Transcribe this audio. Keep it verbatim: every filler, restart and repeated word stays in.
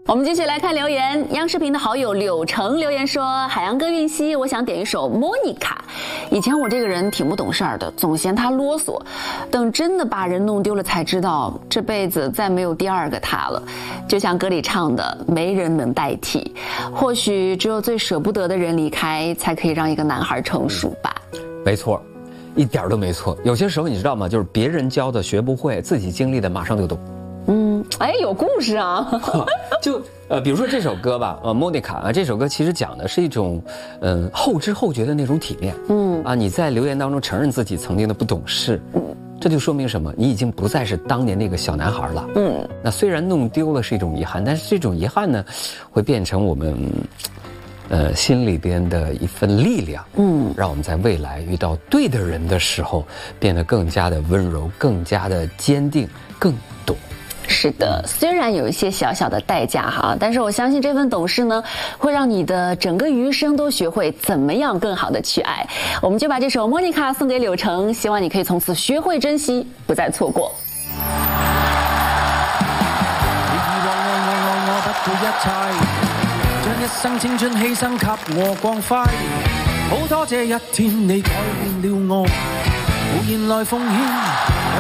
我们继续来看留言，央视频的好友柳橙留言说：“海洋歌韵西，我想点一首《莫妮卡》。以前我这个人挺不懂事儿的，总嫌他啰嗦，等真的把人弄丢了，才知道这辈子再没有第二个他了。就像歌里唱的，没人能代替。或许只有最舍不得的人离开，才可以让一个男孩成熟吧。” 没错，一点都没错。有些时候你知道吗？就是别人教的学不会，自己经历的马上就懂。 嗯，哎，有故事啊！ 就呃，比如说这首歌吧，呃，莫妮卡啊，这首歌其实讲的是一种，嗯、呃，后知后觉的那种体面。嗯啊，你在留言当中承认自己曾经的不懂事，嗯，这就说明什么？你已经不再是当年那个小男孩了。嗯，那虽然弄丢了是一种遗憾，但是这种遗憾呢，会变成我们，呃，心里边的一份力量。嗯，让我们在未来遇到对的人的时候，变得更加的温柔，更加的坚定，更懂。 是的，虽然有一些小小的代价哈，但是我相信这份懂事呢，会让你的整个余生都学会怎么样更好的去爱。我们就把这首《莫妮卡》送给柳橙，希望你可以从此學會珍惜，不再錯過。 將一生青春犧牲給我光輝，好多謝一天你改變了我，無言來奉獻。